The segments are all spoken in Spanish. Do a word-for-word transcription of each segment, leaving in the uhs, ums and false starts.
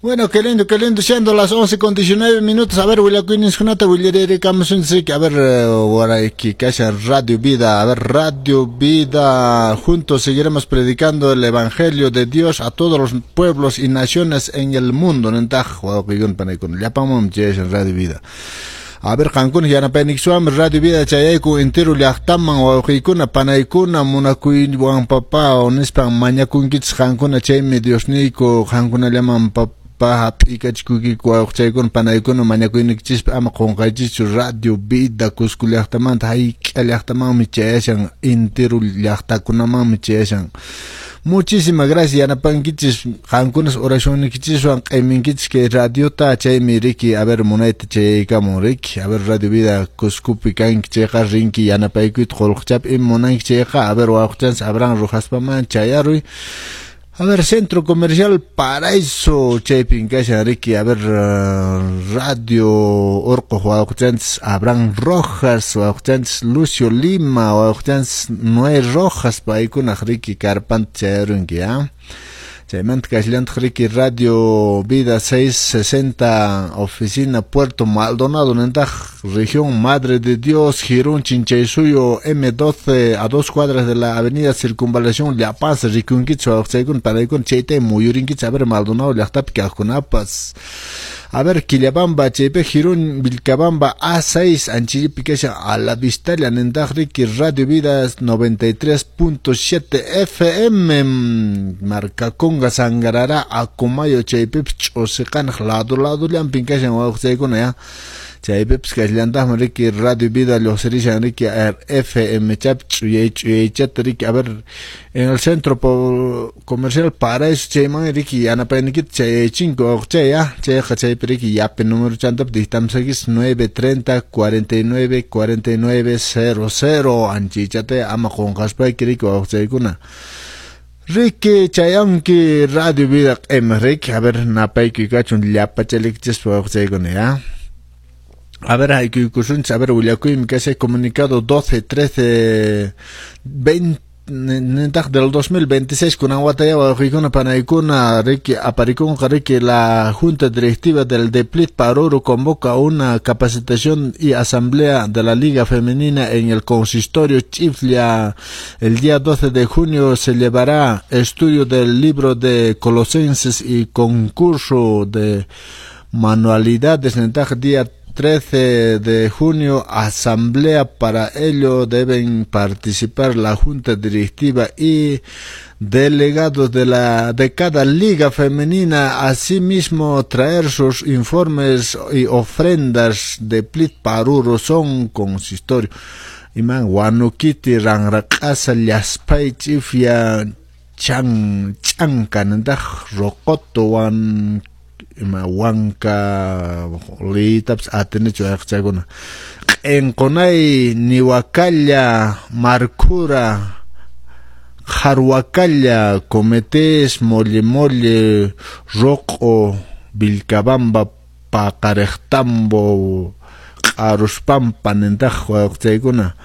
Bueno, qué lindo, qué lindo, siendo las once con diecinueve minutos. A ver, Willa Queenis, Junata, Williere, Camusun, a ver, Waraiki, Casa, Radio Vida, a ver, Radio Vida. Juntos seguiremos predicando el Evangelio de Dios a todos los pueblos y naciones en el mundo. Radio Vida. A ver, Cancún, ya na penixuam, Radio Vida, Chayaku, entero, Yachtaman, o Hikuna, Panaikuna, Munakuin, Juan Papa, o Nispan, Mañakun, Kits, Cancún, Chayme, Dios Nico, Cancún, Aleman, Papa. Pa ikachkuki kwa chaykun panaykun mañakuynik chispa ama qonqaychichu Radio Vida Cusco llaqtamanta hayk llaqtamanmi chayashan intero llaqtakunamanmi chayashan. Muchísimas gracias yanapankichis qankunas oracionnikichiswan q'ayminkichis que radiota chaymi riki a ver munayta chayaykamun riki a ver Radio Vida Cuscopi kanki chayqa rinki yanapaykuyta qolqchap im munanki chayqa a ver wawqchans abran rujaspaman chayaruy. A ver, Centro Comercial Paraíso, Chapin, Casa Ricky, a ver, uh, Radio Orco, Huauchans, Abraham Rojas, Huauchans, Lucio Lima, Huauchans, Noé Rojas, Paikuna, Ricky, Carpant, Cherungi, ¿ah? Chaimant Caslant Ricky, Radio Vida seiscientos sesenta, Oficina Puerto Maldonado, Nentaj, Región Madre de Dios, Girón, Chinchaysuyo, M doce, a dos cuadras de la Avenida Circunvalación, La Paz, Rikunquitzo, Oxegun, Paraicon, Cheite, Muyurinquitz, a ver, Maldonado, Lactapica, Junapas. A ver, Quillabamba, Chepe, Girón, Vilcabamba, A seis, Anchilipicacha, a la Vistalia, Nentaj Ricky, Radio Vida noventa y tres punto siete F M, Marcacón, Sangarara, Acomayo, Chaypips, o Secan, lado, lado, Lampincashan, o Oxeguna, Chaypips, Caslandas, Ricky, Radio Vida, los Serishan, Ricky, F M, Chap, Chat, Ricky, a ver, en el Centro Comercial Paraíso, Chayman, Ricky, Anapanikit, Chay cinco, Oxeya, Chay, Chay, Ricky, Yape, número Chantap, Distamsakis, nueve treinta, cuarenta y nueve, cuarenta y nueve, cero, cero, Anchichate, Amajon, Gaspay, Ricky, Oxeguna. Ricky Chayanki Radio Vida M Ricky a ver napaiki kachun llapachalik chispa ya. A ver hay que kusun a ver Uliakuim que se comunicado doce, trece, veinte del dos mil veintiséis con Aguataya o Ricona Panaicuna Ricky Aparicón Ricky la Junta Directiva del Deplit Paroro convoca una capacitación y asamblea de la Liga Femenina en el consistorio Chiflia. El día doce de junio se llevará estudio del libro de Colosenses y concurso de manualidades. En el día trece de junio, asamblea. Para ello deben participar la junta directiva y delegados de la de cada liga femenina, asimismo traer sus informes y ofrendas de plit paruro son consistorio. Iman wanukiti ranrakasa llaspay chifya chan chankanantaj rokoto wan ima wanka litaps atene chuaqchaguna en konay niwakalla marcura jarwakalla cometes mole mole roco Vilcabamba pacarejtambo aruspampa nentaj chuaqchaguna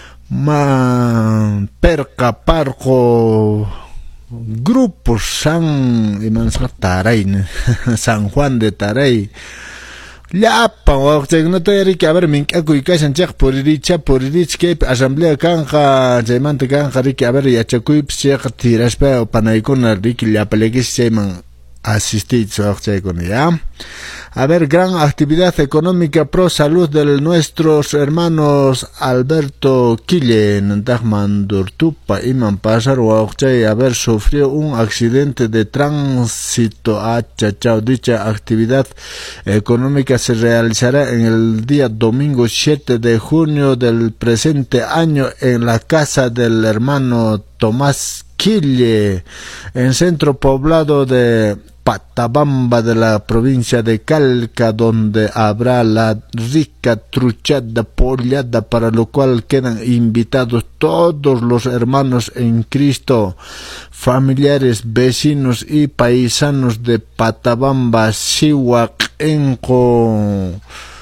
ma perca parco Grupo San Imansma Taray San Juan de Taray Llapa waqchaykunata riki a ver minkakuy kashan chaq puriricha puririch kaypi asamblea kanja chaymanta kanja riki a ver yachakuypis chayqa tirashpa panaykuna riki llapalekis chayman asistich waqchaykuna ya. A ver, gran actividad económica pro salud de nuestros hermanos Alberto Quille, Nantajman Durtupa, Iman Pasar, Wauchay, haber sufrido un accidente de tránsito a Chachao. Dicha actividad económica se realizará en el día domingo siete de junio del presente año en la casa del hermano Tomás Quille, en centro poblado de Patabamba de la provincia de Calca, donde habrá la rica truchada pollada, para lo cual quedan invitados todos los hermanos en Cristo, familiares, vecinos y paisanos de Patabamba, Sihuac, Enco.